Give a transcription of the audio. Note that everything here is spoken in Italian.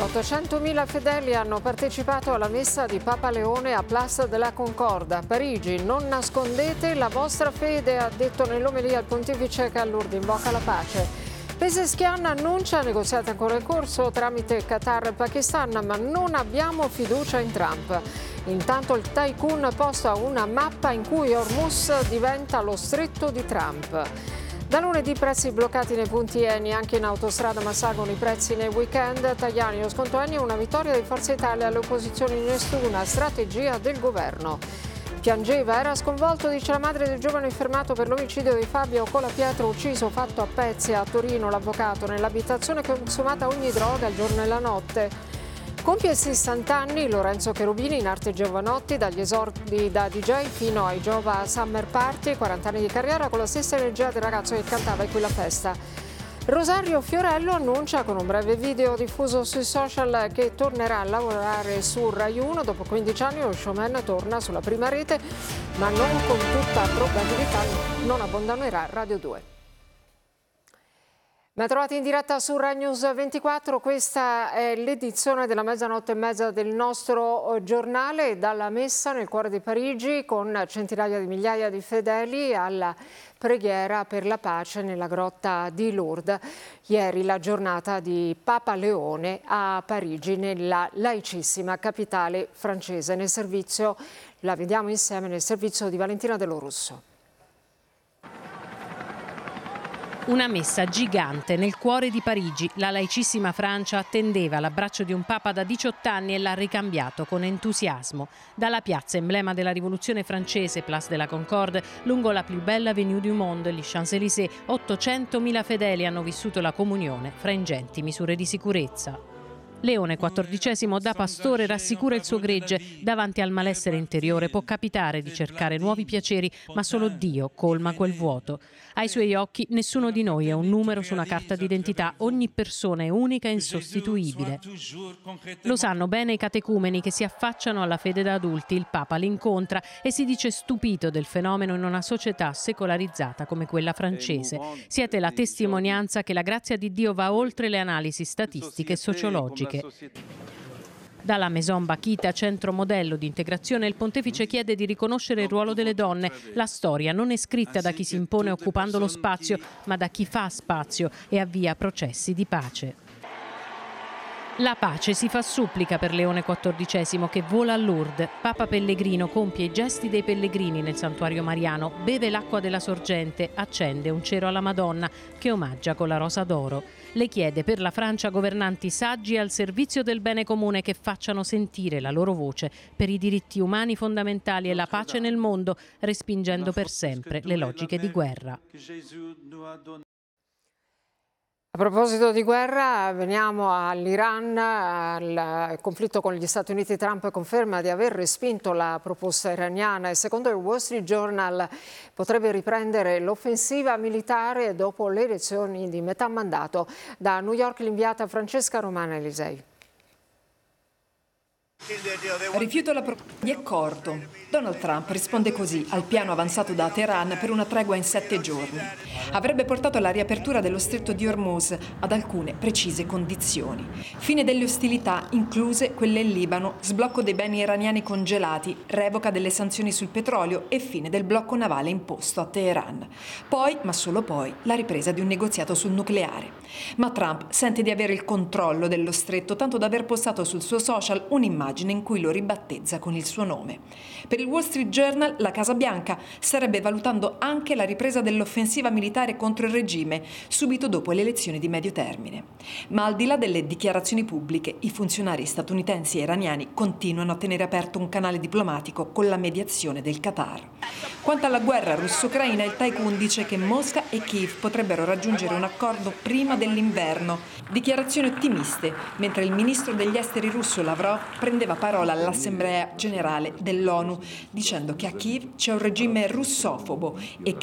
800.000 fedeli hanno partecipato alla messa di Papa Leone a Place de la Concorde a Parigi. Non nascondete la vostra fede, ha detto nell'omelia il pontefice che a Lourdes invoca la pace. Pezeshkian annuncia negoziati ancora in corso tramite Qatar e Pakistan, ma non abbiamo fiducia in Trump. Intanto il tycoon posta una mappa in cui Hormuz diventa lo stretto di Trump. Da lunedì prezzi bloccati nei punti Eni, anche in autostrada, ma salgono i prezzi nei weekend. Tajani, lo sconto Eni è una vittoria di Forza Italia alle opposizioni, nessuna strategia del governo. Piangeva, era sconvolto, dice la madre del giovane fermato per l'omicidio di Fabio Colapietro, ucciso fatto a pezzi a Torino. L'avvocato nell'abitazione consumata ogni droga il giorno e la notte. Compie 60 anni Lorenzo Cherubini, in arte Giovanotti, dagli esordi da DJ fino ai Giova Summer Party, 40 anni di carriera con la stessa energia del ragazzo che cantava in quella festa. Rosario Fiorello annuncia con un breve video diffuso sui social che tornerà a lavorare su Rai 1. Dopo 15 anni lo showman torna sulla prima rete, ma non con tutta probabilità non abbandonerà Radio 2. Ben trovati in diretta su Rai News 24, questa è l'edizione della mezzanotte e mezza del nostro giornale, dalla messa nel cuore di Parigi con centinaia di migliaia di fedeli alla preghiera per la pace nella grotta di Lourdes. Ieri la giornata di Papa Leone a Parigi, nella laicissima capitale francese. Nel servizio, la vediamo insieme nel servizio di Valentina Dello Russo. Una messa gigante nel cuore di Parigi. La laicissima Francia attendeva l'abbraccio di un papa da 18 anni e l'ha ricambiato con entusiasmo. Dalla piazza emblema della rivoluzione francese, Place de la Concorde, lungo la più bella avenue du monde, gli Champs-Élysées, 800.000 fedeli hanno vissuto la comunione fra ingenti misure di sicurezza. Leone XIV da pastore rassicura il suo gregge. Davanti al malessere interiore può capitare di cercare nuovi piaceri, ma solo Dio colma quel vuoto. Ai suoi occhi nessuno di noi è un numero su una carta d'identità, ogni persona è unica e insostituibile. Lo sanno bene i catecumeni che si affacciano alla fede da adulti. Il Papa li incontra e si dice stupito del fenomeno in una società secolarizzata come quella francese. Siete la testimonianza che la grazia di Dio va oltre le analisi statistiche e sociologiche. Dalla Maison Bakita, centro modello di integrazione, il pontefice chiede di riconoscere il ruolo delle donne. La storia non è scritta da chi si impone occupando lo spazio, ma da chi fa spazio e avvia processi di pace. La pace si fa supplica per Leone XIV che vola a Lourdes. Papa Pellegrino compie i gesti dei pellegrini nel santuario mariano, beve l'acqua della sorgente, accende un cero alla Madonna che omaggia con la rosa d'oro. Le chiede per la Francia governanti saggi al servizio del bene comune che facciano sentire la loro voce per i diritti umani fondamentali e la pace nel mondo, respingendo per sempre le logiche di guerra. A proposito di guerra, veniamo all'Iran. Al conflitto con gli Stati Uniti, Trump conferma di aver respinto la proposta iraniana e secondo il Wall Street Journal potrebbe riprendere l'offensiva militare dopo le elezioni di metà mandato. Da New York l'inviata Francesca Romana Elisei. Rifiuto la proposta di accordo. Donald Trump risponde così al piano avanzato da Teheran per una tregua in 7 giorni. Avrebbe portato alla riapertura dello stretto di Hormuz ad alcune precise condizioni. Fine delle ostilità, incluse quelle in Libano, sblocco dei beni iraniani congelati, revoca delle sanzioni sul petrolio e fine del blocco navale imposto a Teheran. Poi, ma solo poi, la ripresa di un negoziato sul nucleare. Ma Trump sente di avere il controllo dello stretto, tanto da aver postato sul suo social un'immagine in cui lo ribattezza con il suo nome. Per il Wall Street Journal, la Casa Bianca starebbe valutando anche la ripresa dell'offensiva militare contro il regime subito dopo le elezioni di medio termine. Ma al di là delle dichiarazioni pubbliche, i funzionari statunitensi e iraniani continuano a tenere aperto un canale diplomatico con la mediazione del Qatar. Quanto alla guerra russo-ucraina, il tycoon dice che Mosca e Kiev potrebbero raggiungere un accordo prima dell'inverno. Dichiarazioni ottimiste, mentre il ministro degli esteri russo Lavrov prendeva parola all'Assemblea generale dell'ONU, dicendo che a Kiev c'è un regime russofobo e